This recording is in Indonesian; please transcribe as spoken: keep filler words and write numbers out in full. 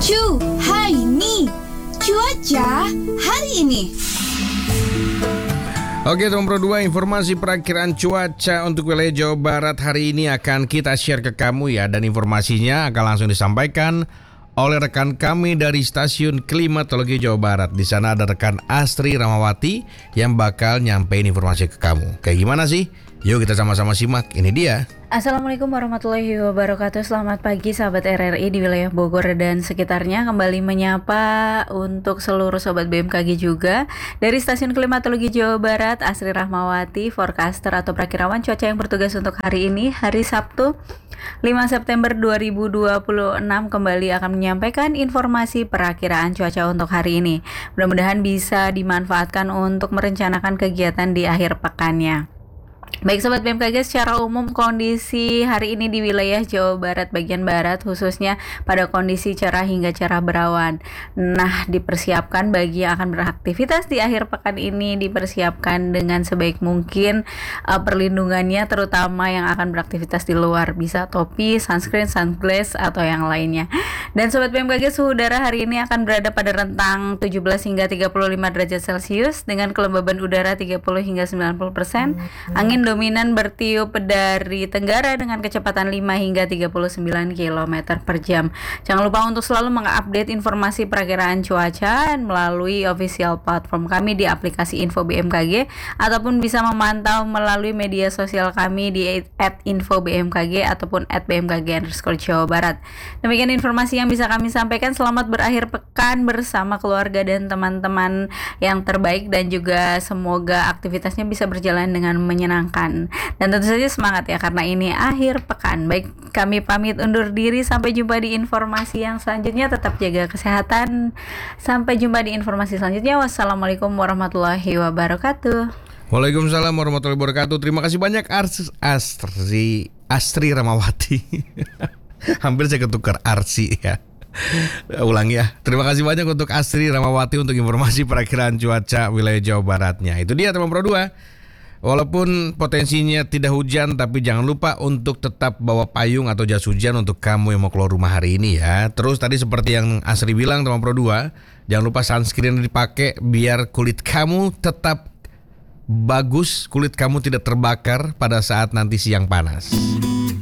Cu, hai ni cuaca hari ini. Oke teman Pro dua, informasi perakiraan cuaca untuk wilayah Jawa Barat hari ini akan kita share ke kamu ya. Dan informasinya akan langsung disampaikan oleh rekan kami dari Stasiun Klimatologi Jawa Barat. Di sana ada rekan Astri Ramawati yang bakal nyampein informasi ke kamu. Kayak gimana sih? Yuk kita sama-sama simak, ini dia. Assalamualaikum warahmatullahi wabarakatuh. Selamat pagi sahabat R R I di wilayah Bogor dan sekitarnya. Kembali menyapa untuk seluruh sobat B M K G juga. Dari Stasiun Klimatologi Jawa Barat, Astri Rahmawati, forecaster atau perakirawan cuaca yang bertugas untuk hari ini, hari Sabtu lima September dua ribu dua puluh enam, kembali akan menyampaikan informasi perakiraan cuaca untuk hari ini. Mudah-mudahan bisa dimanfaatkan untuk merencanakan kegiatan di akhir pekannya. Baik sobat B M K G, secara umum kondisi hari ini di wilayah Jawa Barat bagian barat khususnya pada kondisi cerah hingga cerah berawan. Nah, dipersiapkan bagi yang akan beraktivitas di akhir pekan ini, dipersiapkan dengan sebaik mungkin uh, perlindungannya, terutama yang akan beraktivitas di luar, bisa topi, sunscreen, sunglass atau yang lainnya. Dan sobat B M K G, suhu udara hari ini akan berada pada rentang tujuh belas hingga tiga puluh lima derajat Celcius dengan kelembaban udara tiga puluh hingga sembilan puluh persen. Angin dominan bertiup dari tenggara dengan kecepatan lima hingga tiga puluh sembilan kilometer per jam. Jangan lupa untuk selalu mengupdate informasi perakiraan cuaca melalui official platform kami di aplikasi Info B M K G ataupun bisa memantau melalui media sosial kami di et info b m k g ataupun et b m k g underscore Jawa Barat. Demikian informasi yang bisa kami sampaikan. Selamat berakhir pekan bersama keluarga dan teman-teman yang terbaik, dan juga semoga aktivitasnya bisa berjalan dengan menyenangkan. Dan tentu saja semangat ya, karena ini akhir pekan. Baik, kami pamit undur diri. Sampai jumpa di informasi yang selanjutnya. Tetap jaga kesehatan. Sampai jumpa di informasi selanjutnya. Wassalamualaikum warahmatullahi wabarakatuh. Waalaikumsalam warahmatullahi wabarakatuh. Terima kasih banyak Ars- Astri Astri Ramawati. Hampir saya ketukar Arsi ya. Ulangi ya. Terima kasih banyak untuk Astri Ramawati untuk informasi perakiraan cuaca wilayah Jawa Baratnya. Itu dia teman Pro dua. Walaupun potensinya tidak hujan, tapi jangan lupa untuk tetap bawa payung atau jas hujan untuk kamu yang mau keluar rumah hari ini ya. Terus tadi seperti yang Asri bilang teman Pro dua, jangan lupa sunscreen dipakai biar kulit kamu tetap bagus, kulit kamu tidak terbakar pada saat nanti siang panas.